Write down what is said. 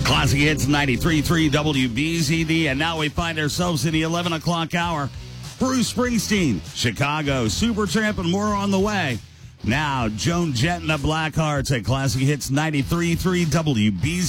Classic Hits 93.3 WBZD, and now we find ourselves in the 11 o'clock hour. Bruce Springsteen, Chicago, Supertramp, and more on the way. Now, Joan Jett and the Blackhearts at Classic Hits 93.3 WBZD.